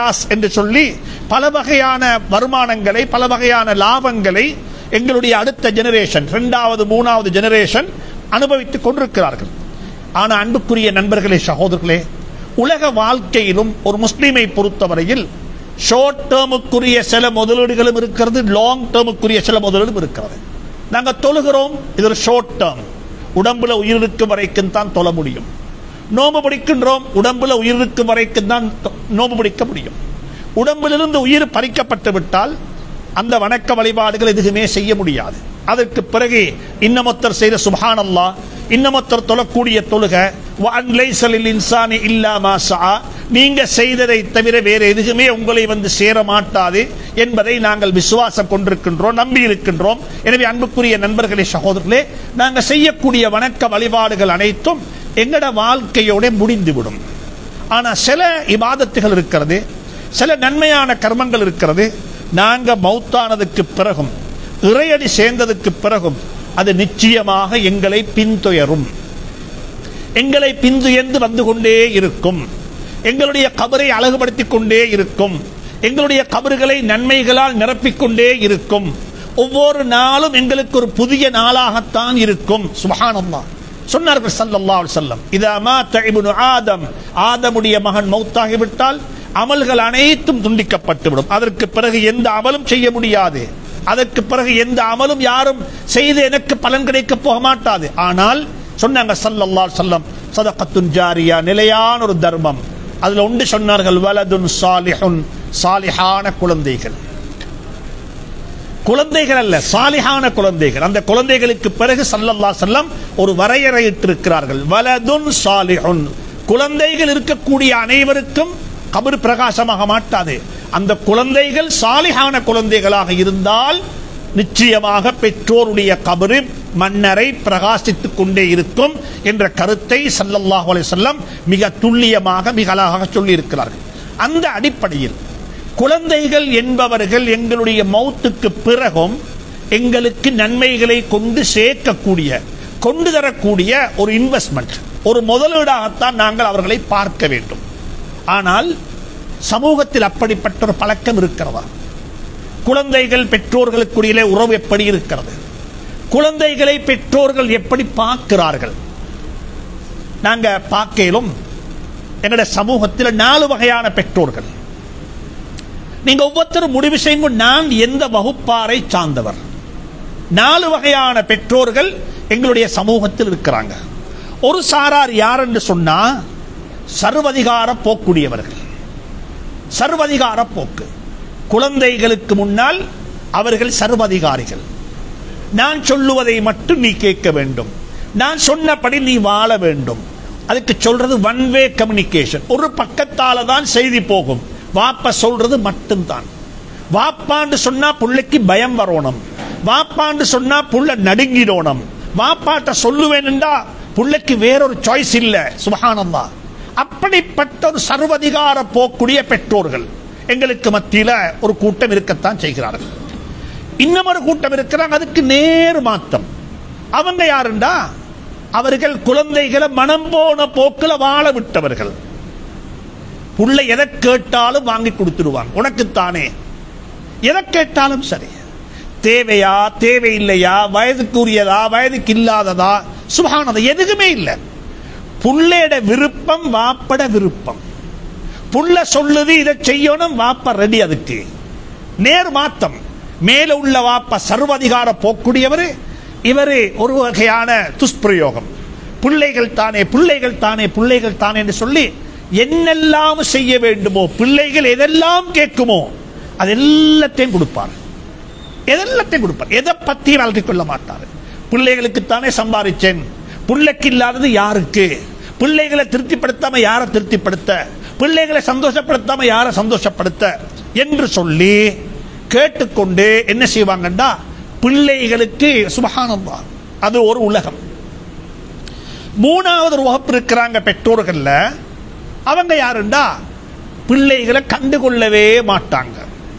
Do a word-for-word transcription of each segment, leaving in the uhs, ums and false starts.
Cross என்று சொல்லி பல வகையான வருமானங்களை பல வகையான லாபங்களை எங்களுடைய அடுத்த ஜெனரேஷன் இரண்டாவது மூணாவது ஜெனரேஷன் அனுபவித்துக் கொண்டிருக்கிறார்கள். ஆனால் அன்புக்குரிய நண்பர்களே, சகோதரர்களே, உலக வாழ்க்கையிலும் ஒரு முஸ்லிமை பொறுத்தவரையில் ஷார்ட் டேர்முக்குரிய சில முதலீடுகளும் இருக்கிறது, லாங் டேர்முக்குரிய சில முதலீடும் இருக்கிறது. நாங்கள் தொழுகிறோம், இது ஒரு ஷார்ட் டேர்ம், உடம்புல உயிருக்கு வரைக்கும் தான் தொழ முடியும். நோம்பு பிடிக்கின்றோம், உடம்புல உயிருக்கு வரைக்கும் தான் நோம்பு பிடிக்க முடியும். உடம்பிலிருந்து உயிர் பறிக்கப்பட்டு விட்டால் அந்த வணக்க வழிபாடுகள் எதுவுமே செய்ய முடியாது. அதற்கு பிறகு இன்னமொத்தர் செய்த சுப்ஹானல்லாஹ், இன்னமொத்தர் தொழக்கூடிய தொழுக, நீங்க செய்ததை தவிர வேற எதுவுமே உங்களை வந்து சேர மாட்டாது என்பதை நாங்கள் விசுவாசம் கொண்டிருக்கின்றோம், நம்பி இருக்கின்றோம். எனவே அன்புக்குரிய நண்பர்களே, சகோதரர்களே, நாங்கள் செய்யக்கூடிய வணக்க வழிபாடுகள் அனைத்தும் எங்கட வாழ்க்கையோட முடிந்துவிடும். ஆனா சில இபாதத்துகள் இருக்கிறது, சில நன்மையான கர்மங்கள் இருக்கிறது, நாங்க மௌத்தானதுக்கு பிறகும் இறையடி சேர்ந்ததுக்கு பிறகும் அது நிச்சயமாக எங்களை பின்துயரும், எங்களை பின்துயர்ந்து வந்து கொண்டே இருக்கும், எங்களுடைய கபரை அழகுபடுத்திக் கொண்டே இருக்கும், எங்களுடைய கபறுகளை நன்மைகளால் நிரப்பிக்கொண்டே இருக்கும். ஒவ்வொரு நாளும் எங்களுக்கு ஒரு புதிய நாளாகத்தான் இருக்கும். சுப்ஹானல்லாஹ். சொன்னார்கள் ஸல்லல்லாஹு அலைஹி வஸல்லம், இதா மாத இப்னு ஆதம், ஆதமுடைய மகன் மௌத்தாகிவிட்டால் அமல்கள் அனைத்தும் துண்டிக்கப்பட்டுவிடும். அதற்கு பிறகு எந்த அமலும் செய்ய முடியாது. அதற்கு பிறகு எந்த அமலும் யாரும் செய்து எனக்கு பலன் கிடைக்க போக மாட்டாது. ஆனால் சொன்னாங்க ஸல்லல்லாஹு அலைஹி வஸல்லம், ஸதகத்துன் ஜாரியா, நிலையான ஒரு தர்மம். அதுல ஒன்று சொன்னார்கள், வலதுன் சாலிஹுன், சாலிஹான குழந்தைகள். குழந்தைகள் அல்ல, சாலிஹான குழந்தைகள். அந்த குழந்தைகளுக்கு பிறகு ஸல்லல்லாஹு அலைஹி வஸல்லம் ஒரு வரையறையிட்டிருக்கிறார்கள், வலதுன் சாலிஹுன். குழந்தைகள் இருக்கக்கூடிய அனைவருக்கும் கபர் பிரகாசமாக மாட்டாது. அந்த குழந்தைகள் சாலிஹான குழந்தைகளாக இருந்தால் நிச்சயமாக பெற்றோருடைய கபரு மன்னரை பிரகாசித்துக் கொண்டே இருக்கும் என்ற கருத்தை ஸல்லல்லாஹு அலைஹி வஸல்லம் மிக துல்லியமாக மிக அழகாக சொல்லி இருக்கிறார்கள். அந்த அடிப்படையில் குழந்தைகள் என்பவர்கள் எங்களுடைய மௌத்துக்கு பிறகும் எங்களுக்கு நன்மைகளை கொண்டு சேர்க்கக்கூடிய, கொண்டு தரக்கூடிய ஒரு இன்வெஸ்ட்மெண்ட், ஒரு முதலீடாகத்தான் நாங்கள் அவர்களை பார்க்க வேண்டும். ஆனால் சமூகத்தில் அப்படிப்பட்ட ஒரு பழக்கம் இருக்கிறதா? குழந்தைகள் பெற்றோர்களுக்குரிய உறவு எப்படி இருக்கிறது? குழந்தைகளை பெற்றோர்கள் எப்படி பார்க்கிறார்கள்? நாங்க பார்க்கலும் எங்களுடைய சமூகத்தில் நாலு வகையான பெற்றோர்கள். நீங்க ஒவ்வொருத்தரும் முடிவு செய்யும், நான் எந்த வகுப்பாரை சார்ந்தவர். நாலு வகையான பெற்றோர்கள் எங்களுடைய சமூகத்தில் இருக்கிறாங்க. ஒரு சாரார் யார் என்று சொன்னா, சர்வதிகார போக்குடையவர்கள். சர்வதிகார போக்கு, குழந்தைகளுக்கு முன்னால் அவர்கள் சர்வதிகாரிகள். நான் சொல்லுவதை மட்டும் நீ கேட்க வேண்டும், நான் சொன்னபடி நீ வாழ வேண்டும். அதுக்கு சொல்றது ஒன் வே கம்யூனிகேஷன். ஒரு பக்கத்தால தான் செய்தி போகும். வாப்பா சொல்றது மட்டும்தான். வாப்பாண்டு சொன்னா புள்ளைக்கு பயம் வரணும், வாப்பாண்டு சொன்னா புள்ள நடுங்கிடணும். வாப்பாட்ட சொல்லுவேன்டா புள்ளைக்கு வேறொரு சாய்ஸ் இல்ல. சுப்ஹானல்லாஹ். அப்படிப்பட்ட ஒரு சர்வதிகார போக்குடைய பெற்றோர்கள் எங்களுக்கு மத்தியில ஒரு கூட்டம் இருக்கத்தான் செய்கிறார்கள். இன்னும் ஒரு கூட்டம் இருக்கிறாங்க, அதுக்கு நேர் மாத்தம். அவங்க யாருண்டா, அவர்கள் குழந்தைகளை மனம் போன போக்குல வாழ விட்டவர்கள். புள்ள எதை கேட்டாலும் வாங்கி கொடுத்துடுவாங்க, உனக்குத்தானே. எதை கேட்டாலும் சரி, தேவையா தேவையில்லையா, வயதுக்குரியதா வயதுக்கு இல்லாததா, சுப்ஹானல்லாஹ், எதுவுமே இல்லை. புள்ளையோட விருப்பம் வாப்பட விருப்பம். புள்ள சொல்லுது இதை செய்யணும், வாப்பா ரெடி. அதுக்கு நேர் மாத்தம். மேல உள்ள வாப்பா சர்வதிகார போக்குடையவர், இவரு ஒரு வகையான துஷ்பிரயோகம். பிள்ளைகள் தானே பிள்ளைகள் தானே பிள்ளைகள் தானே என்று சொல்லி என்னெல்லாம் செய்ய வேண்டுமோ, பிள்ளைகள் எதெல்லாம் கேட்குமோ அது எல்லாத்தையும் கொடுப்பார். எதெல்லாத்தையும் கொடுப்பார். எதை பத்தி வளர்த்திக் கொள்ள மாட்டார். பிள்ளைகளுக்கு தானே சம்பாதிச்சேன், பிள்ளைக்கு இல்லாதது யாருக்கு? பிள்ளைகளை திருப்திப்படுத்தாம யாரை திருப்திப்படுத்த, பிள்ளைகளை சந்தோஷப்படுத்தாம யாரை சந்தோஷப்படுத்த என்று சொல்லி கேட்டுக்கொண்டு என்ன செய்வாங்கண்டா, பிள்ளைகளுக்கு சுப்ஹானல்லாஹ் அது ஒரு உலகம். மூணாவது ஒரு வகுப்பு இருக்கிறாங்க பெற்றோர்கள்ல, அவங்க யாருண்டா, பிள்ளைகளை கண்டுகொள்ளவே மாட்டாங்க.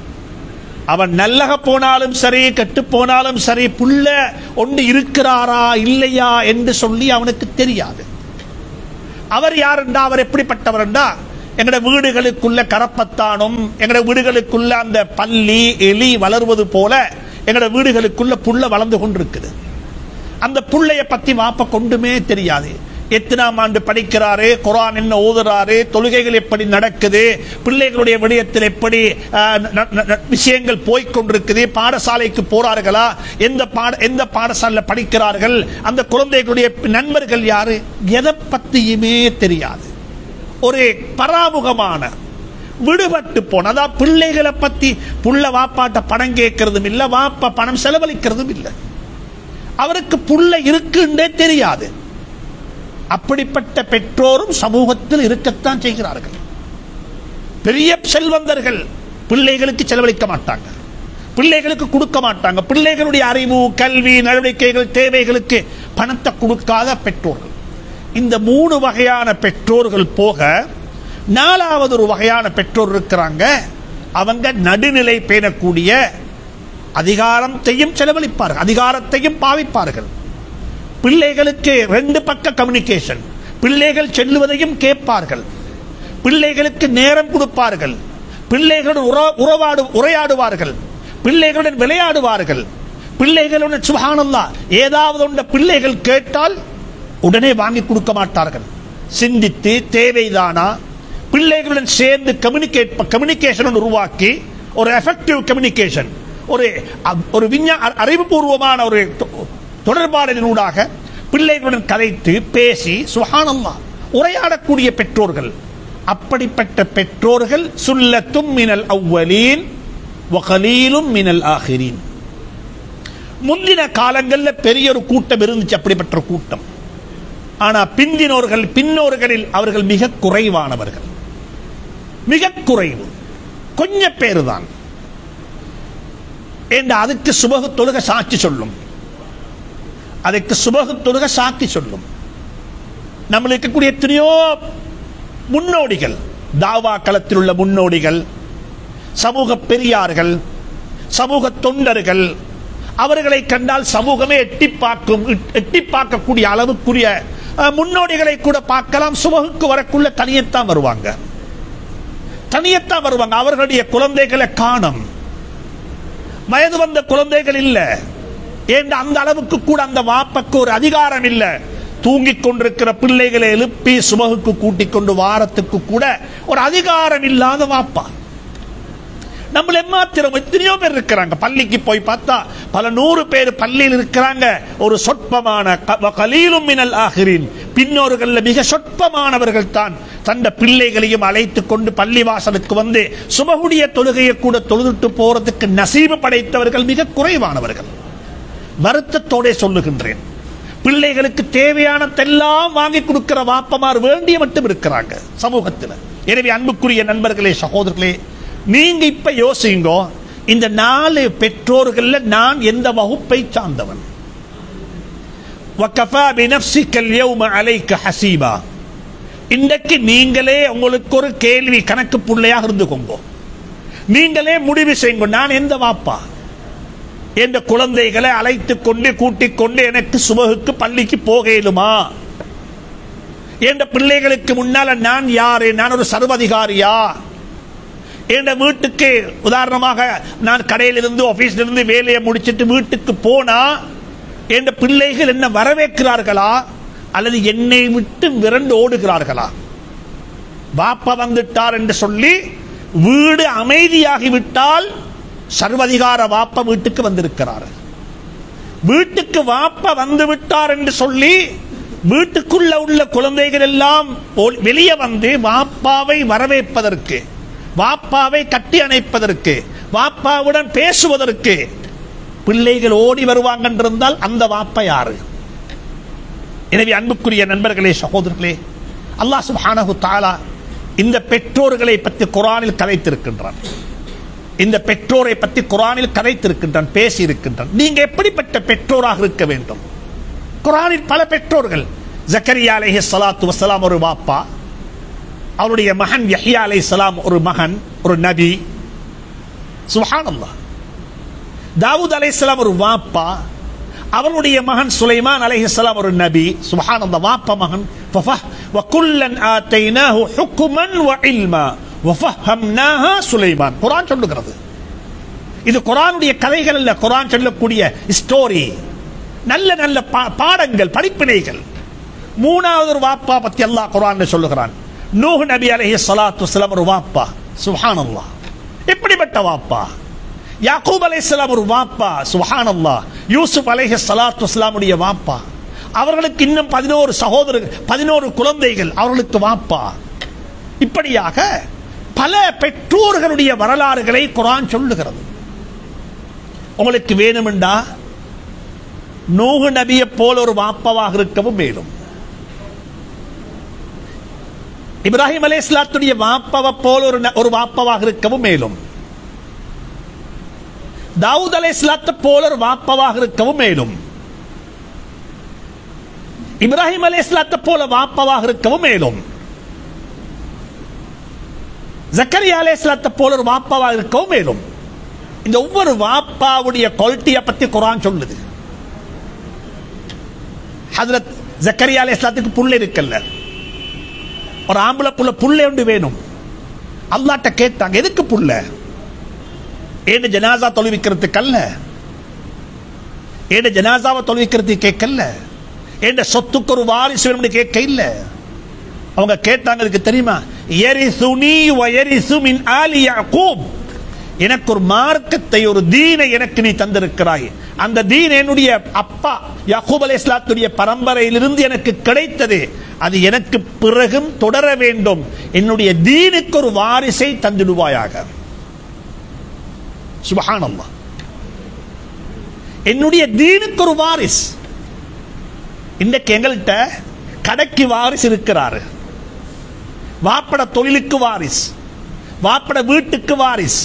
அவன் நல்லக போனாலும் சரி கெட்டு போனாலும் சரி, புள்ள ஒன்று இருக்கிறாரா இல்லையா என்று சொல்லி அவனுக்கு தெரியாது. அவர் யாருண்டா, அவர் எப்படிப்பட்டவர்ண்டா, எங்கட வீடுகளுக்குள்ள கரப்பத்தானும் எங்கட வீடுகளுக்குள்ள அந்த பல்லி எலி வளர்வது போல எங்கட வீடுகளுக்குள்ள புள்ள வளர்ந்து கொண்டிருக்குது. அந்த புள்ளைய பத்தி வாப்ப கொண்டுமே தெரியாது. எத்தனாம் ஆண்டு படிக்கிறாரு, குர்ஆன் என்ன ஓதுறாரு, தொழுகைகள் எப்படி நடக்குது, பிள்ளைகளுடைய விடயத்தில் எப்படி விஷயங்கள் போய்கொண்டிருக்குது, பாடசாலைக்கு போறார்களா, எந்த பாட எந்த பாடசாலையில் படிக்கிறார்கள், அந்த குழந்தைகளுடைய நண்பர்கள் யாரு, எதை பத்தியுமே தெரியாது. ஒரு பராமுகமான விடுபட்டு போன, அதான் பிள்ளைகளை பத்தி புள்ள வாப்பாட்ட பணம் கேட்கறதும் இல்ல, வாப்பா பணம் செலவழிக்கிறதும் இல்லை. அவருக்கு புள்ள இருக்குன்னே தெரியாது. அப்படிப்பட்ட பெற்றோரும் சமூகத்தில் இருக்கத்தான் செய்கிறார்கள். பெரிய செல்வந்தர்கள் பிள்ளைகளுக்கு செலவழிக்க மாட்டாங்க, பிள்ளைகளுக்கு கொடுக்க மாட்டாங்க. பிள்ளைகளுடைய அறிவு, கல்வி, நடவடிக்கைகள், தேவைகளுக்கு பணத்தை கொடுக்காத பெற்றோர்கள். இந்த மூணு வகையான பெற்றோர்கள் போக நாலாவது ஒரு வகையான பெற்றோர் இருக்கிறாங்க. அவங்க நடுநிலை பேணக்கூடிய, அதிகாரத்தையும் செலவழிப்பார்கள், அதிகாரத்தையும் பாவிப்பார்கள். பிள்ளைகளுக்கு ரெண்டு பக்க கம்யூனிகேஷன், பிள்ளைகள் செல்லுவதையும் கேட்பார்கள், பிள்ளைகளுக்கு நேரம் கொடுப்பார்கள், பிள்ளைகளுடன் உறவாடு உரையாடுவார்கள், பிள்ளைகளுடன் விளையாடுவார்கள், பிள்ளைகளுடன் சுப்ஹானல்லாஹ் ஏதாவது ஒன்ற பிள்ளைகள் கேட்டால் உடனே வாங்கி கொடுக்க மாட்டார்கள். சிந்தித்து தேவைதானா, பிள்ளைகளுடன் சேர்ந்து கம்யூனிகேட் கம்யூனிகேஷன் உருவாக்கி ஒரு எஃபெக்டிவ் கம்யூனிகேஷன், ஒரு ஒரு விஞ்ஞான அறிவுபூர்வமான ஒரு தொடர்பாடலினூடாக பிள்ளைகளுடன் கதைத்து பேசி சுப்ஹானல்லாஹ் உரையாடக்கூடிய பெற்றோர்கள். அப்படிப்பட்ட பெற்றோர்கள் சுல்லத்தும் மினல் அவ்வலீன் வ கலீலும் மினல் ஆகிரீன். முந்தின காலங்களில் பெரிய ஒரு கூட்டம் இருந்துச்சு, அப்படிப்பட்ட கூட்டம். ஆனா பிந்தினோர்கள் பின்னோர்களில் அவர்கள் மிக குறைவானவர்கள், மிக குறைவு, கொஞ்ச பேரு தான். அதுக்கு சுபகு தொழுகை சாட்சி சொல்லும், அதுக்கு சுபகு தொழுகை சாட்சி சொல்லும். நம்ம இருக்கக்கூடிய எத்தனையோ முன்னோடிகள், தாவா களத்தில் உள்ள முன்னோடிகள், சமூக பெரியார்கள், சமூக தொண்டர்கள், அவர்களை கண்டால் சமூகமே எட்டி பார்க்கும், எட்டி பார்க்கக்கூடிய அளவுக்குரிய முன்னோடிகளை கூட பார்க்கலாம். சுபகுக்கு வரக்குள்ள தனியத்தான் வருவாங்க, தனியத்தான் வருவாங்க. அவர்களுடைய குழந்தைகளை காணும், வயது வந்த குழந்தைகள் இல்ல. ஏன் அந்த அளவுக்கு கூட அந்த வாப்பக்கு ஒரு அதிகாரம் இல்ல. தூங்கிக் கொண்டிருக்கிற பிள்ளைகளை எழுப்பி சுபகுக்கு கூட்டிக் கொண்டு வாரத்துக்கு கூட ஒரு அதிகாரம் இல்லாத வாப்பா. நம்மள எம்மாத்திரம் எத்தனையோ பேர் இருக்கிறாங்க. பள்ளிக்கு போய் பார்த்தா பல நூறு பேர் பள்ளியில் இருக்கிறாங்க. ஒரு சொற்பமான கலீலும் மினல் ஆகிரீன், பின்னோர்கள் மிக சொற்பமானவர்கள் தான் தந்த பிள்ளைகளையும் அழைத்துக் கொண்டு பள்ளி வாசலுக்கு வந்து சுபகுடைய தொழுகையை கூட தொழுதுட்டு போறதுக்கு நசீபு படைத்தவர்கள் மிக குறைவானவர்கள். வருத்தத்தோட சொல்லுகின்றேன், பிள்ளைகளுக்கு தேவையானதெல்லாம் வாங்கி கொடுக்கிற வாப்பமார் வேண்டிய மட்டும் இருக்கிறாங்க சமூகத்தில். எனவே அன்புக்குரிய நண்பர்களே, சகோதரர்களே, நீங்க இப்ப யோசிங்க, இந்த நாலு பெற்றோர்கள் நான் எந்த வகுப்பை சார்ந்தவன்? வகஃபா பினஃப்ஸிகல் யௌம அலைக ஹஸீபா. இன்றைக்கு நீங்களே உங்களுக்கு ஒரு கேள்வி கணக்கு புள்ளையாக இருந்துக்கோங்க. நீங்களே முடிவு செய்யுங்க, நான் எந்த வாப்பா? என்ற குழந்தைகளை அழைத்துக் கொண்டு கூட்டிக் கொண்டு எனக்கு சுபகுக்கு பள்ளிக்கு போகலுமா? என்ற பிள்ளைகளுக்கு முன்னால நான் யாரு? நான் ஒரு சர்வதிகாரியா? என்ற வீட்டுக்கு உதாரணமாக நான் கடையிலிருந்து ஆபீஸ்லிருந்து வேலையை முடிச்சிட்டு வீட்டுக்கு போனா என்ற பிள்ளைகள் என்ன வரவேற்கிறார்களா அல்லது என்னை விட்டு விரண்டு ஓடுகிறார்களா? பாப்பா வந்துட்டார் என்று சொல்லி வீடு அமைதியாகிவிட்டால் சர்வதிகார வாப்பா வீட்டுக்கு வந்திருக்கிறார். வீட்டுக்கு வாப்பா வந்து விட்டார் என்று சொல்லி வீட்டுக்குள்ள உள்ள குழந்தைகள் எல்லாம் வெளியே வந்து வாப்பாவை வரவேற்பதற்கு, வாப்பாவை கட்டி அணைப்பதற்கு, வாப்பாவுடன் பேசுவதற்கு பிள்ளைகள் ஓடி வருவாங்க என்றிருந்தால் அந்த வாப்பா யாரு? எனவே அன்புக்குரிய நண்பர்களே, சகோதரர்களே, அல்லாஹ் சுப்ஹானஹு தஆலா இந்த பெற்றோர்களை பற்றி குர்ஆனில் கதைத்திருக்கின்றான். இந்த பெற்றோரை பற்றி குர்ஆனில் கதைத்திருக்கின்றான், பேசி இருக்கின்றான். நீங்க எப்படிப்பட்ட பெற்றோராக இருக்க வேண்டும்? குர்ஆனில் பல பெற்றோர்கள். ஜக்கரியா அலைஹிஸ்ஸலாத்து வஸ்ஸலாம் ஒரு வாப்பா, அவருடைய மகன் யஹ்யா அலைஹிஸ்ஸலாம் ஒரு மகன், ஒரு நபி. சுப்ஹானல்லாஹ். தாவூத் அலைஹிஸ்ஸலாம் ஒரு வாப்பா, அவருடைய மகன் சுலைமான் அலைஹிஸ்ஸலாம் ஒரு நபி. சுப்ஹானல்லாஹ். வாப்பா மகன் வகுல்லன் ஆதைனாஹு ஹுக்மன் வ இல்மா வஃபஹம்னாஹா சுலைமான். குர்ஆன் சொல்லுகிறது. இது குர்ஆனுடைய கதைகள் அல்ல, குர்ஆன் சொல்லக்கூடிய ஸ்டோரி, நல்ல நல்ல பாடங்கள், படிப்பினைகள். மூணாவது ஒரு வாப்பா பத்தி அல்லாஹ் குர்ஆன்ல சொல்லுகிறான். நூஹ் நபி அலைஹிஸ்ஸலாத்து வஸ்ஸலாம் ஒரு வாப்பா. சுப்ஹானல்லாஹ், எப்படிப்பட்ட வாப்பா! யாக்கூப் அலைஹிஸ்ஸலாம் ஒரு வாப்பா. சுப்ஹானல்லாஹ். யூசுப் அலைஹிஸ்ஸலாத்து வஸ்ஸலாமுடைய வாப்பா. அவர்களுக்கு இன்னும் பதினோரு சகோதரர்கள், பதினோரு குழந்தைகள், அவர்களுக்கு வாப்பா. இப்படியாக பல பெற்றோர்களுடைய வரலாறுகளை குர்ஆன் சொல்லுகிறது. உங்களுக்கு வேணுமெண்டா நூஹ் நபியை போல ஒரு வாப்பாவாக இருக்கவும் மேலும், இப்ராஹிம் அலைஹிஸ்ஸலாத்துடைய வாப்பாவை போல ஒரு ஒரு வாப்பாவாக இருக்கவும் மேலும், தாவூத் அலைஹிஸ்ஸலாத்தை போல ஒரு வாப்பாவாக இருக்கவும் மேலும், இப்ராஹிம் அலைஹிஸ்ஸலாத்தை போல வாப்பாவாக இருக்கவும் மேலும், ஜக்கரியா அலைஹிஸ்ஸலாத்தை போல ஒரு வாப்பாவாக இருக்கவும் மேலும். இந்த ஒவ்வொரு வாப்பாவுடைய குவாலிட்டியை பத்தி குர்ஆன் சொல்லுது. ஹஜ்ரத் ஜக்கரியா அலைஹிஸ்ஸலாத்துக்கு புள்ள இருக்கல்ல, ஒரு ஆம்பளை புள்ள புள்ள ஒன்று வேணும். அல்லாஹ்ட்ட கேட்டாங்க, எதுக்கு புள்ள? ஏன் ஜனாசா தொழுவிக்கிறதுக்கு அல்ல, ஏன் ஜனாசாவை தொழுவிக்கிறதுக்கு கேட்கல, ஏன் சொத்துக்கு ஒரு வாரிசு வேணும்னு கேட்க இல்ல. அவங்க கேட்டாங்க, அதுக்கு தெரியுமா? யரிசுனி வ யரிசு மின் ஆலி யாக்கூப், எனக்கு ஒரு மார்க்கத்தை, ஒரு தீனை எனக்கு நீ தந்திருக்கிறாய். அந்த தீன் என்னுடைய அப்பா யாக்கூப் அலைஹிஸ்ஸலாத்துடைய பரம்பரையிலிருந்து எனக்கு கிடைத்தது. அது எனக்கு பிறகும் தொடர வேண்டும். என்னுடைய தீனுக்கு ஒரு வாரிசை தந்திடுவாயாக. சுப்ஹானல்லாஹ். என்னுடைய தீனுக்கு ஒரு வாரிஸ். இன்றைக்கு எங்கள்கிட்ட கடைக்கு வாரிசு இருக்கிறாரு, வாப்பட தொழிலுக்கு வாரிஸ், வாப்பட வீட்டுக்கு வாரிஸ்.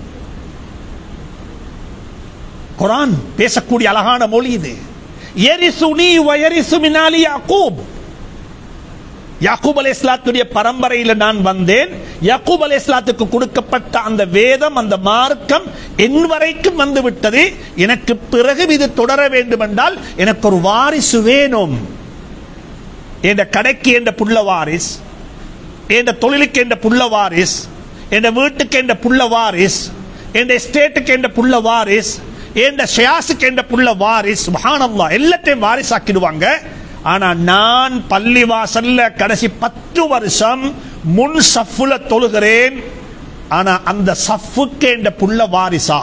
குர்ஆன் பேசக்கூடிய அழகான மொழி இது. யரிசுனி வ யரிசு மின் ஆலி யாக்கூப். யாக்கூப் அலைஹிஸ்ஸலாத்துடைய பரம்பரையில் நான் வந்தேன். யாக்கூப் அலைஹிஸ்ஸலாத்துக்கு கொடுக்கப்பட்ட அந்த வேதம், அந்த மார்க்கம் என் வரைக்கும் வந்து விட்டது. எனக்கு பிறகு இது தொடர வேண்டும் என்றால் எனக்கு ஒரு வாரிசு வேணும். என்ற கடைக்கு என்ற புள்ள வாரிஸ், என்ற தொழிலுக்கு என்ற புள்ள வாரிஸ், என்ற வீட்டுக்கு என்ற புள்ள வாரிஸ், என்ற எஸ்டேட்டுக்கு என்ற புள்ள வாரிஸ், என்ற ஷியாஸுக்கு என்ற புள்ள வாரிஸ். சுப்ஹானல்லாஹ், எல்லாத்தையும் வாரிசாக்கிடுவாங்க. ஆனா நான் பள்ளி வாசல்ல கடைசி பத்து வருஷம் முன் சஃப்புல தொழுகிறேன். ஆனா அந்த சஃப்புக்கு என்ற புள்ள வாரிசா?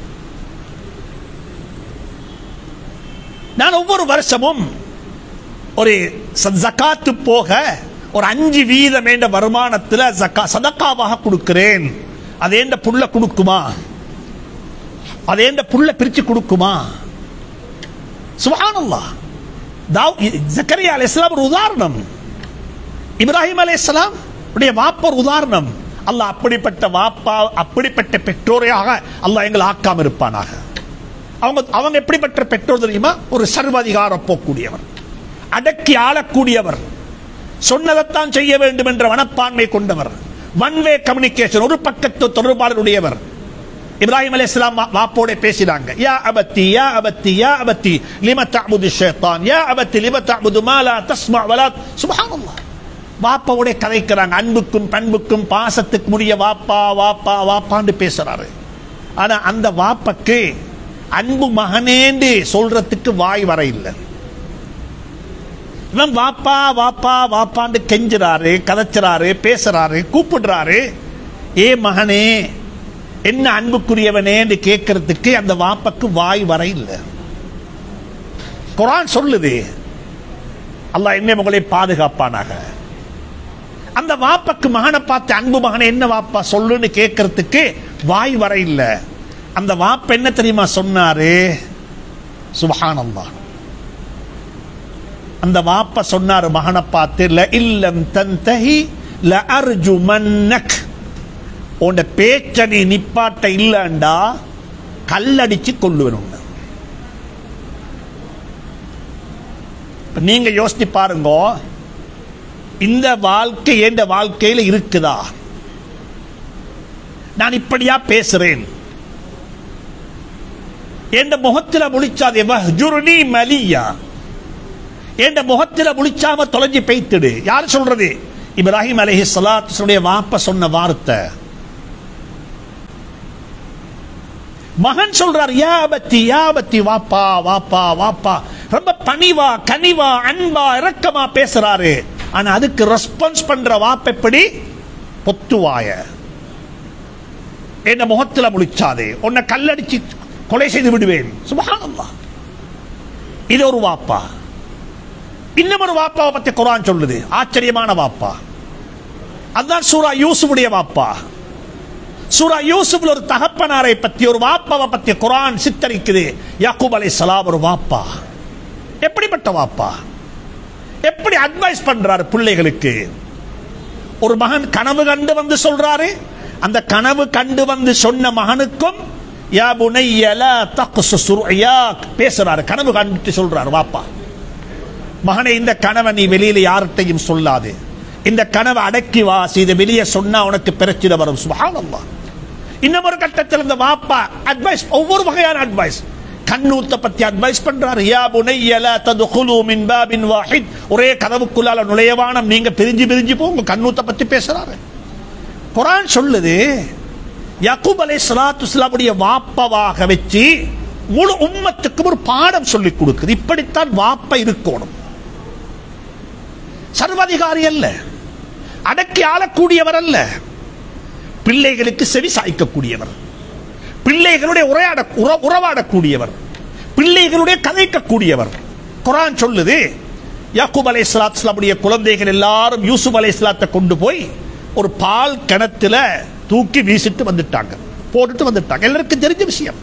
நான் ஒவ்வொரு வருஷமும் ஒரு ஜகாத்து போக ஒரு அஞ்சு வீதம் என்ற வருமானத்தில் சதக்காவாக கொடுக்கிறேன். அதே புள்ள கொடுக்குமா? அதே புள்ள பிரிச்சு கொடுக்குமா? சுப்ஹானல்லாஹ். ஜக்கரியா அலைஹிஸ்ஸலாம் ஒரு உதாரணம், இப்ராஹிம் அலைஹிஸ்ஸலாம் உடைய வாப்பா ஒரு உதாரணம். அல்லாஹ் அப்படிப்பட்ட வாப்பா, அப்படிப்பட்ட பெற்றோரையாக அல்லாஹ் எங்களை ஆக்காம இருப்பானாக. அவங்க அவங்க எப்படிப்பட்ட பெற்றோர் தெரியுமா? ஒரு சர்வாதிகார போக்கூடியவர், அடக்கி ஆளக்கூடியவர், சொன்னதைத்தான் செய்ய வேண்டும் என்ற மனப்பான்மை கொண்டவர், ஒன் வே கம்யூனிகேஷன், ஒரு பக்கத்து தொடர்பாளருடையவர். இப்ராஹிம் அலைஹிஸ்ஸலாம் வாப்போட பேசினாங்க. யா அபத்தி யா அபத்தி யா அபத்தி லிம தஅபுது ஷைத்தான், யா அபத்தி லிம தஅபுது மா லா தஸ்மா வலா. சுப்ஹானல்லாஹ். வாப்பாவோட கதைக்கிறாங்க. அன்புக்கும் பண்புக்கும் பாசத்துக்கு முடிய வாப்பா வாப்பா வாப்பான்னு பேசுறாரு. ஆனா அந்த வாப்பக்கு அன்பு மகனேண்டு சொல்றதுக்கு வாய் வர இல்லை. இவன் வாப்பா வாப்பா வாப்பான்னு கெஞ்சுறாரு, கதைச்சுறாரு, பேசுறாரு, கூப்பிடுறாரு. ஏ மகனே, என்ன அன்புக்குரியவனே என்று கேட்கறதுக்கு அந்த வாப்பக்கு வாய் வர இல்லை. குர்ஆன் சொல்லுது, அல்லாஹ் என்ன உங்களை பாதுகாப்பானாக. அந்த வாப்பக்கு மகனை பார்த்து அன்பு மகனை என்ன வாப்பா சொல்லுன்னு கேட்கறதுக்கு வாய் வர இல்லை. அந்த வாப்ப என்ன தெரியுமா சொன்னாரு? சுப்ஹானல்லாஹ். அந்த வாப்ப சொன்னாரு மகனை பார்த்து, ல இல்லம் தன்தஹி ல அர்ஜுமன்னக், உன் பேச்ச நீ நிப்பாட்ட இல்லண்டா கல்லடிச்சு கொள்ளுவேன். நீங்க யோசிச்சு பாருங்க, இந்த வாழ்க்கை என்ற வாழ்க்கையில இருக்குதா? நான் இப்படியா பேசுறேன்? என்ற முகத்தில் முடிச்சாதே வஹ்ஜுர்னி மலியா, என்ற முகத்தில முழிச்சாம தொலைஞ்சி பெய்த்துடு. யார் சொல்றது? இப்ராஹிம் அலைஹிஸ்ஸலாத்துடைய வாப்ப சொன்ன வார்த்தை. மகன் சொல்றார், யா அபத்தி யா அபத்தி, வாப்பா வாப்பா வாப்பா. ரொம்ப பணிவா கனிவா அன்பா இரக்கமா பேசுறாரு. ஆனா அதுக்கு ரெஸ்பான்ஸ் பண்ற வாப்ப எப்படி? பொத்துவாய, என்ன முகத்துல முழிச்சாதே, உன்னை கல்லடிச்சு கொலை செய்து விடுவேன். சுப்ஹானல்லாஹ். இது ஒரு வாப்பா. இன்னும் ஒரு வாப்பாவை பத்தி குர்ஆன் சொல்லுது, ஆச்சரியமான வாப்பா. அதுதான் சூரா யூசுஃபுடைய வாப்பா. சூரா யூசுஃப்ல ஒரு தகப்பனாரை பத்தி, ஒரு வாப்பாவை பத்தி குர்ஆன் சித்தரிக்குது. யாக்கூப் அலைஹிஸ்ஸலாம் ஒரு வாப்பா. எப்படிப்பட்ட வாப்பா? எப்படி அட்வைஸ் பண்றாரு பிள்ளைகளுக்கு? ஒரு மகன் கனவு கண்டு வந்து சொல்றாரு. அந்த கனவு கண்டு வந்து சொன்ன மகனுக்கும் யா புனைய லா தக்ஸஸ் ருயாக் பேசுறாரு. கனவு கண்டு சொல்றாரு வாப்பா, மகனே இந்த கனவை நீ வெளியில யார்கிட்டையும் சொல்லாது, இந்த கனவை அடக்கி வாசி, இதை வெளியே சொன்னா உனக்கு பிரச்சனை வரும். சுப்ஹானல்லாஹ். இன்னும் ஒரு கட்டத்தில் இந்த வாப்பா அட்வைஸ், ஒவ்வொரு வகையான அட்வைஸ். கண்ணூத்த பத்தி அட்வைஸ் பண்றாரு. யா புனைய லா தத்குலு மின் பாபின் வாஹித், ஒரே கதவுக்குள்ளால நுழையவானம், நீங்க பிரிஞ்சு பிரிஞ்சு போங்க. கண்ணூத்த பத்தி பேசுறாரு. குர்ஆன் சொல்லுது, யாக்கூப் அலைஹிஸ்ஸலாத்து வஸ்ஸலாமுடைய வாப்பாவாக வச்சு முழு உம்மத்துக்கு ஒரு பாடம் சொல்லி கொடுக்குது. இப்படித்தான் வாப்பா இருக்கணும். சர்வாதிகாரி அல்ல, அடக்கி ஆளக்கூடியவர் அல்ல, பிள்ளைகளுக்கு செவி சாய்க்கக்கூடியவர், பிள்ளைகளுடைய உரையாட உறவாடக்கூடியவர், பிள்ளைகளுடைய கதைக்கக்கூடியவர். குர்ஆன் சொல்லுது, யாக்கூப் அலைஹிஸ்ஸலாத்து வஸ்ஸலாமுடைய குழந்தைகள் எல்லாரும் யூசுப் அலைஹிஸ்ஸலாத்தை கொண்டு போய் ஒரு பால் கிணத்துல தூக்கி வீசிட்டு வந்துட்டாங்க, போட்டுட்டு வந்துட்டாங்க. எல்லாருக்கும் தெரிஞ்ச விஷயம்.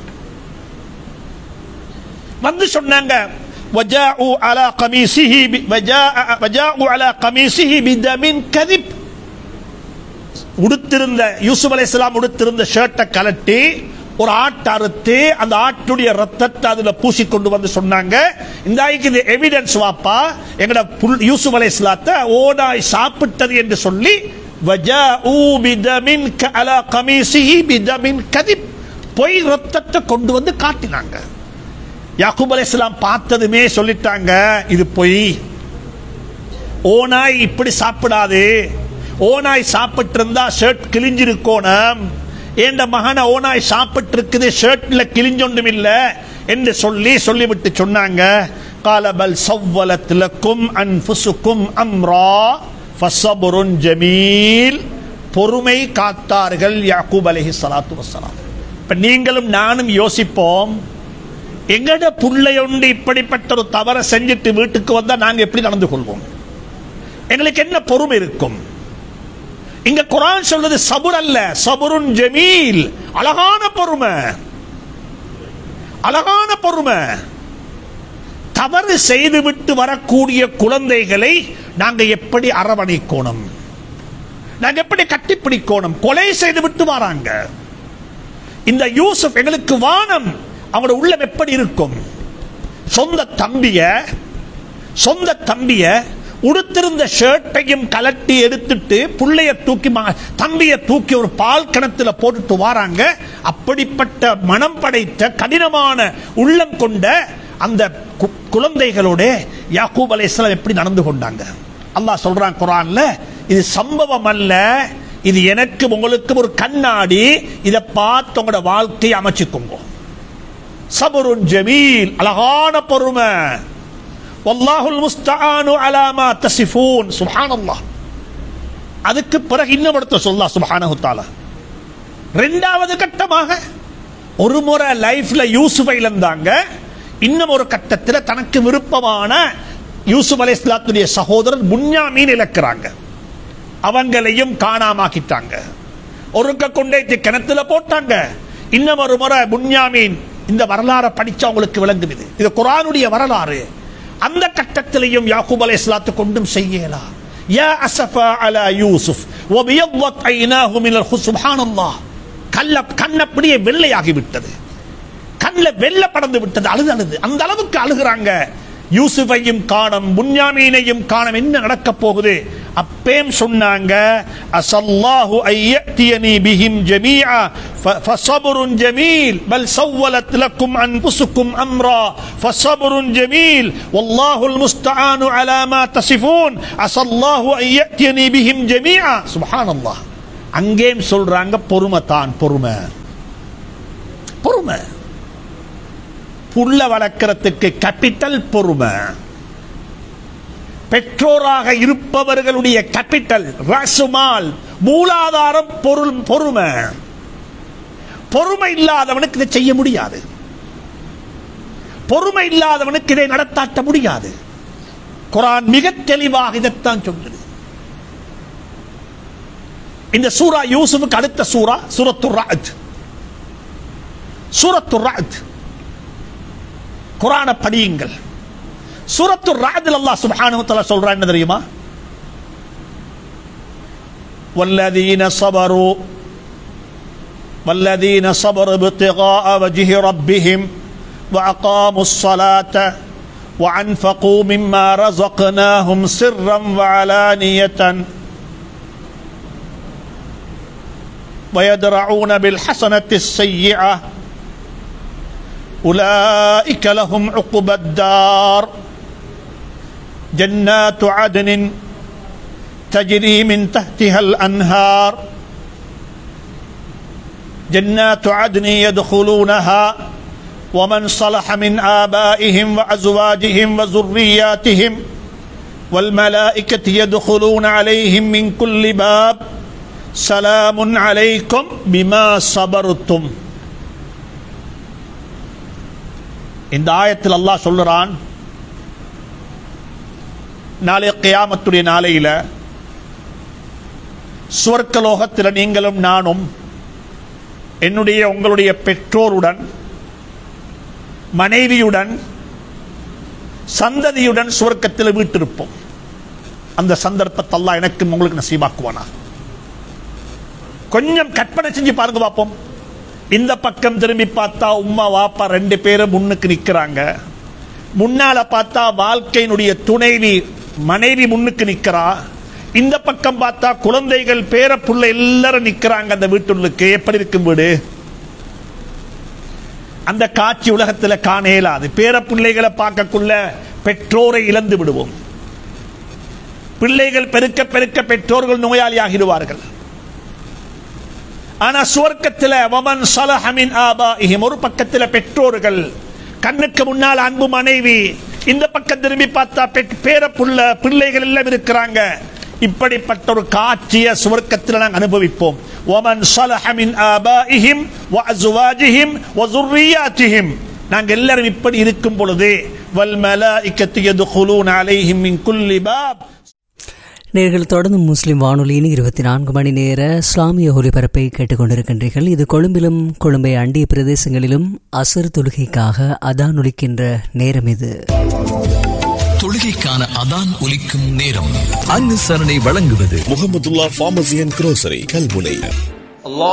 வந்து சொன்னாங்க, وجاءوا على قميصه وجاء وجاءوا على قميصه بدم كذب. உடுத்திருந்த யூசுப் அலைஹிஸ்ஸலாம் உடுத்திருந்த ஷர்ட்டை கலட்டி ஒரு ஆட்டை அறுத்து அந்த ஆட்டுடைய ரத்தத்தை அதுல பூசி கொண்டு வந்து சொன்னாங்க, இந்த இது எவிடன்ஸ் வாப்பா, எங்கட யூசுப் அலைஹிஸ்ஸலாத்தை ஓனாய் சாப்பிட்டது என்று சொல்லி وجاءوا بدم على قميصه بدم كذب, பொய் ரத்தத்தை கொண்டு வந்து காட்டினாங்க. யாக்கூப் அலைஹிஸ்ஸலாம் பார்த்ததுமே சொல்லிட்டாங்க, இது பொய், ஓனாய் இப்படி சாப்பிடாது, ஓனாய் சாப்பிட்டு இருந்தா ஷர்ட் கிழிஞ்சிருக்கோணும், என்ற மகனை ஓனாய் சாப்பிட்டு இருக்குது, ஷர்ட்ல கிழிஞ்சொன்றும் இல்ல என்று சொல்லி சொல்லிவிட்டு சொன்னாங்க, قال بل سولت لكم انفسكم امرا فصبر جميل. பொறுமை காத்தார்கள் யாக்கூப் அலைஹிஸ்ஸலாத்து வஸ்ஸலாம். இப்ப நீங்களும் நானும் யோசிப்போம், எங்கட புள்ளையொண்டு இப்படிப்பட்ட ஒரு தவறை செஞ்சுட்டு வீட்டுக்கு வந்தா நாங்க எப்படி நடந்து கொள்வோம்? எங்களுக்கு என்ன பொறுமை இருக்கும்? இங்க குர்ஆன் சொல்றது சபுர் அல்ல, சபுருன் ஜமீல், அழகான பொறுமை, அழகான பொறுமை. தவறு செய்துவிட்டு வரக்கூடிய குழந்தைகளை நாங்க எப்படி அரவணைக்கணும், நாங்க எப்படி கட்டிப்பிடிக்கணும்? கொலை செய்து விட்டு வராங்க இந்த யூசுப், எங்களுக்கு வானம். அவங்களோட உள்ளம் எப்படி இருக்கும்? சொந்த தம்பிய சொந்த தம்பிய உடுத்திருந்த ஷர்ட்டையும் கலட்டி எடுத்துட்டு புள்ளைய தூக்கி தம்பிய தூக்கி ஒரு பால் கிணத்துல போட்டுட்டு வராங்க. அப்படிப்பட்ட மனம் படைத்த கடினமான உள்ளம் கொண்ட அந்த குழந்தைகளோட யாக்கூப் அலைஹிஸ்ஸலாம் எப்படி நடந்து கொண்டாங்க? அல்லாஹ் சொல்றான் குர்ஆன்ல, இது சம்பவம் அல்ல, இது எனக்கு உங்களுக்கு ஒரு கண்ணாடி, இதை பார்த்து உங்களோட வாழ்க்கையை அமைச்சுக்கோங்க. சபருன் ஜமீல், அழகான பொறுமை. வல்லாஹுல் முஸ்தஆனு அலா மா தஸிஃபூன். சுப்ஹானல்லாஹ். அதுக்கு பிறகு இன்னும் ஒருத்தர் சொல்லா சுப்ஹானஹு தஆலா, இரண்டாவது கட்டமாக ஒரு முறை லைஃப்ல யூசுஃபை இழந்தாங்க, இன்னும் ஒரு கட்டத்தில் தனக்கு விருப்பமான யூசுப் அலைஹிஸ்ஸலாத்துடைய சகோதரர் புன்யாமீன் இழக்கிறாங்க, அவங்களையும் காணாமாக்கிட்டாங்க, ஒருக்க கொண்டே கிணத்துல போட்டாங்க. இன்னும் ஒரு முறை புன்யாமீன், இந்த வரலாறை படிச்சா உங்களுக்கு விளங்குது, இது குர்ஆனுடைய வரலாறு. அந்த கட்டத்திலையும் யாக்கூப் அலைஹிஸ்ஸலாத்து கொண்டும் செய்யலாம். யா அஸஃபா அலா யூசுப் வபியضت عيناه من الخ. சுப்ஹானல்லாஹ். கல்ல கண்ணப்படியே வெள்ளையாகி விட்டது, கண்ல வெள்ள படந்து விட்டது, அழுது அழுது அந்த அளவுக்கு அழுகிறாங்க. யூசுஃபையும் காணோம், புன்யாமீனையும் காணோம், என்ன நடக்க போகுது? அப்பேம் சொன்னாங்க அஸல்லாஹு அய்யத்தியனி பிஹிம் ஜமீஆ ஃபஸப்ருன் ஜமீல் பல் சவ்வலத் லக்கும் அன்ஃபுசுக்கும் அம்ரா ஃபஸப்ருன் ஜமீல் வல்லாஹுல் முஸ்தஆனு அலா மா தஸிஃபூன் அஸல்லாஹு அய்யத்தியனி பிஹிம் ஜமீஆ. சுப்ஹானல்லாஹ். அங்கேயும் சொல்றாங்க பொறுமை தான், பொறுமை பொறுமை. புள்ள வளர்க்கிறதுக்கு கேபிட்டல் பொறுமை. பெற்றோராக இருப்பவர்களுடைய கேபிட்டல் ராசுமால் மூலாதாரம் பொருள் பொறுமை. பொறுமை இல்லாதவனுக்கு இதை செய்ய முடியாது. பொறுமை இல்லாதவனுக்கு இதை நடத்தாட்ட முடியாது. குர்ஆன் மிக தெளிவாக இதைத்தான் சொல்லுது. இந்த சூரா யூசுஃபுக்கு அடுத்த சூரா சூரத்துர் ரஅத். சூரத்துர் ரஅத் குர்ஆனை படியுங்கள். சூரத்துர் ரஅத்ல அல்லாஹ் சுப்ஹானஹு வ தஆலா சொல்றான் என்ன தெரியுமா? வல்லதீன ஸபரு வல்லதீன ஸபரு இப்திகாஅ வஜ்ஹி ரப்பிஹிம் வஅகாமுஸ் ஸலாத வஅன்ஃபகு மிம்மா ரஸக்னாஹும் சிர்ரன் வஅலானியத்தன் வயத்ரஊன பில் ஹஸனத்திஸ் ஸய்யிஅ உலாயிக லஹும் உக்பத் தார் جنات عدن تجري من تحتها الأنهار جنات عدن يدخلونها ومن صلح من آبائهم وأزواجهم وذرياتهم والملائكة يدخلون عليهم من كل باب سلام عليكم بما صبرتم. இந்த ஆயத்தில் அல்லாஹ் சொல்றான், நாளை கியாமத்துடைய நாளையில சுவர்க்கலோகத்தில் நீங்களும் நானும் என்னுடைய உங்களுடைய பெற்றோருடன் மனைவியுடன் சந்ததியுடன் சுவர்க்கத்தில் வீட்டிருப்போம். அந்த சந்தர்ப்பத்தை அல்லாஹ் எனக்கு உங்களுக்கு நசீபாக்குவானா? கொஞ்சம் கற்பனை செஞ்சு பாருங்க பார்ப்போம். இந்த பக்கம் திரும்பி பார்த்தா உம்மா வாப்பா ரெண்டு பேரும் முன்னுக்கு நிக்கிறாங்க. முன்னால பார்த்தா வாழ்க்கையினுடைய துணைவி மனைவி முன்னுக்கு நிக்கிறா. இந்த பக்கம் பார்த்தா குழந்தைகள் பேர புள்ள எல்லாரும் நிக்கிறாங்க அந்த வீட்டுள்ளுக்கு. எப்படி இருக்கும் வீடு? அந்த காட்சி உலகத்தில் காண இயலாது. பேர பிள்ளைகளை பார்க்கக்குள்ள பெற்றோரை இழந்து விடுவோம். பிள்ளைகள் பெருக்க பெருக்க பெற்றோர்கள் நோயாளி ஆகிடுவார்கள். ஆனா சுவர்க்கத்தில் வமன் ஸலஹ மின் ஆபாஇஹிம், ஒரு பக்கத்தில் பெற்றோர்கள், கண்ணுக்கு முன்னால் அன்பு மனைவி, இந்த பக்கம் திரும்பி பார்த்தா பேர புள்ள பிள்ளைகள் எல்லாம் இருக்கிறாங்க. இப்படிப்பட்ட ஒரு காட்சியை சுவர்க்கத்தில் நாங்கள் அனுபவிப்போம். வமன் ஸலஹ மின் ஆபாஇஹிம் வஅஸ்வாஜிஹிம் வஸுர்ரியாத்திஹிம், நாங்கள் எல்லாரும் இப்படி இருக்கும் பொழுது வல் மலாயிகத்து யதுகுலூன அலைஹிம் மின் குல்லி பாப். நேர்கள் தொடர்ந்து முஸ்லிம் வானொலியின் இருபத்தி நான்கு மணி நேர இஸ்லாமிய ஒலிபரப்பை கேட்டுக்கொண்டிருக்கின்றீர்கள். இது கொழும்பிலும் கொழும்பை அண்டிய பிரதேசங்களிலும் அசர் தொழுகைக்காக அதான் ஒலிக்கின்ற நேரம். இது தொழுகைக்கான அதான் ஒலிக்கும் நேரம். அனுசரணை வழங்குவது Mahmudullah pharmacy and grocery Kalmunai.